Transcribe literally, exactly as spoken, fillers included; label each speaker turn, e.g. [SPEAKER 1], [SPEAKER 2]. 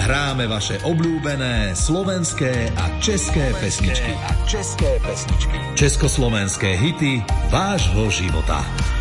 [SPEAKER 1] hráme vaše obľúbené slovenské a české pesničky. A české pesničky. Československé hity vášho života.